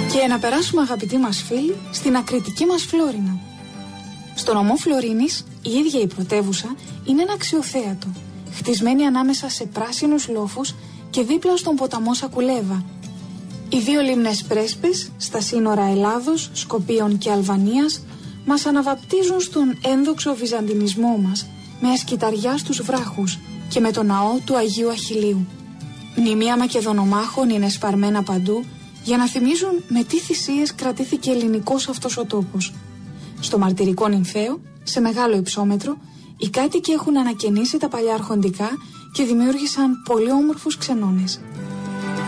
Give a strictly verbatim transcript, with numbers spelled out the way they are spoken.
Και να περάσουμε, αγαπητοί μας φίλοι, στην ακριτική μας Φλόρινα. Στο νομό Φλωρίνης, η ίδια η πρωτεύουσα είναι ένα αξιοθέατο, χτισμένη ανάμεσα σε πράσινους λόφους και δίπλα στον ποταμό Σακουλέβα. Οι δύο λίμνες Πρέσπες, στα σύνορα Ελλάδος, Σκοπίων και Αλβανίας, μας αναβαπτίζουν στον ένδοξο βυζαντινισμό μας, με ασκηταριά στους βράχους και με το ναό του Αγίου Αχιλλείου. Μνημεία Μακεδονομάχων είναι σπαρμένα παντού, για να θυμίζουν με τι θυσίες κρατήθηκε ελληνικός αυτός ο τόπος. Στο μαρτυρικό νυμφαίο, σε μεγάλο υψόμετρο, οι κάτοικοι έχουν ανακαινήσει τα παλιά αρχοντικά και δημιούργησαν πολύ όμορφους ξενώνες.